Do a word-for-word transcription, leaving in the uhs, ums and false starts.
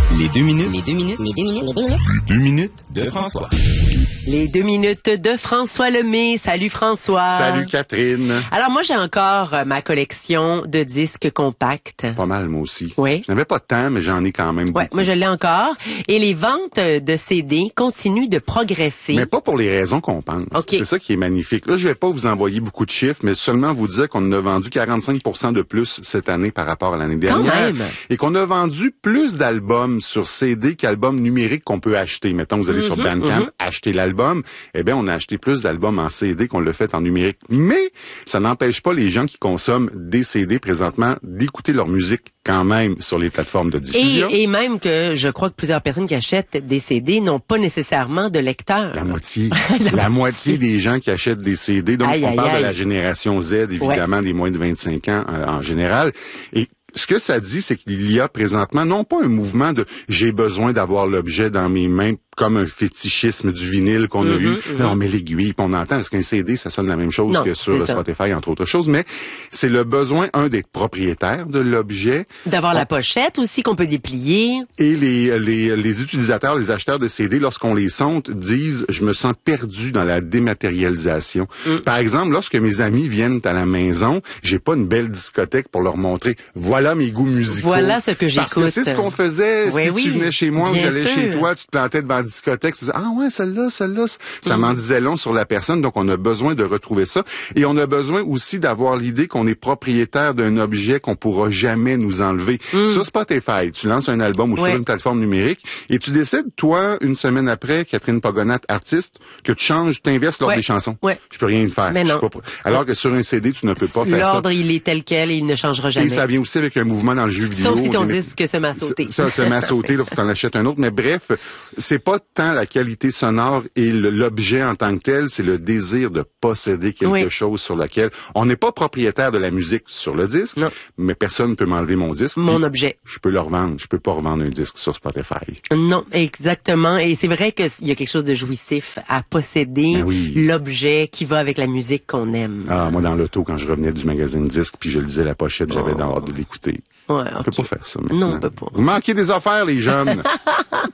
Les deux minutes. Les deux minutes. Les deux minutes. Les deux minutes. Les deux minutes de François. Les deux minutes de François Lemay. Salut François. Salut Catherine. Alors moi j'ai encore euh, ma collection de disques compacts. Pas mal moi aussi. Oui. Je n'avais pas de temps, mais j'en ai quand même beaucoup. Ouais, moi je l'ai encore. Et les ventes de C D continuent de progresser. Mais pas pour les raisons qu'on pense. Okay. C'est ça qui est magnifique. Là, je vais pas vous envoyer beaucoup de chiffres, mais seulement vous dire qu'on a vendu quarante-cinq pour cent de plus cette année par rapport à l'année dernière. Quand même. Et qu'on a vendu plus d'albums sur C D qu'albums numériques qu'on peut acheter. Mettons, vous allez mm-hmm, sur Bandcamp, mm-hmm. acheter l'album. Eh bien, on a acheté plus d'albums en C D qu'on l'a fait en numérique. Mais ça n'empêche pas les gens qui consomment des C D présentement d'écouter leur musique quand même sur les plateformes de diffusion. Et, et même que je crois que plusieurs personnes qui achètent des C D n'ont pas nécessairement de lecteur. La moitié. la, la moitié des gens qui achètent des C D. Donc, aïe, on aïe, parle aïe. de la génération Z, évidemment, ouais. des moins de vingt-cinq ans euh, en général. Et ce que ça dit, c'est qu'il y a présentement non pas un mouvement de « j'ai besoin d'avoir l'objet dans mes mains » comme un fétichisme du vinyle qu'on mm-hmm, a eu. Mm-hmm. Là, on met l'aiguille, puis on entend. Est-ce qu'un C D, ça sonne la même chose non, que sur le Spotify, entre autres choses? Mais c'est le besoin, un, d'être propriétaire de l'objet. D'avoir on... la pochette aussi, qu'on peut déplier. Et les, les, les utilisateurs, les acheteurs de C D, lorsqu'on les sonde, disent « je me sens perdu dans la dématérialisation mm. ». Par exemple, lorsque mes amis viennent à la maison, j'ai pas une belle discothèque pour leur montrer « voilà mes goûts musicaux ». Voilà ce que j'écoute. Parce que c'est ce qu'on faisait. Oui, si oui, tu venais chez moi ou j'allais sûr. chez toi, tu te plantais devant discothèque, tu disais, ah ouais, celle-là, celle-là, ça mm. m'en disait long sur la personne, donc on a besoin de retrouver ça. Et on a besoin aussi d'avoir l'idée qu'on est propriétaire d'un objet qu'on pourra jamais nous enlever. Mm. Sur Spotify, tu lances un album ou ouais. sur une plateforme numérique et tu décides, toi, une semaine après, Catherine Pogonat, artiste, que tu changes, t'inverses l'ordre ouais. des chansons. Ouais. Je peux rien y faire. Mais non. Pas... Alors que sur un C D, tu ne peux pas faire ça. L'ordre, il est tel quel et il ne changera jamais. Et ça vient aussi avec un mouvement dans le jeu vidéo. Sauf si ton disque se m'a sauté. Ça, ça m'a sauté, là, faut que t'en achètes un autre. Mais bref, c'est pas tant la qualité sonore et le, l'objet en tant que tel, c'est le désir de posséder quelque oui. chose sur lequel on n'est pas propriétaire de la musique sur le disque, non. mais personne ne peut m'enlever mon disque. Mon objet. Je peux le revendre. Je peux pas revendre un disque sur Spotify. Non, exactement. Et c'est vrai qu'il y a quelque chose de jouissif à posséder ben oui. l'objet qui va avec la musique qu'on aime. Ah, moi, dans l'auto, quand je revenais du magazine disque, puis je lisais la pochette, j'avais oh. hâte de l'écouter. Ouais, on okay. peut pas faire ça maintenant. Non, on peut pas. Vous manquez des affaires, les jeunes.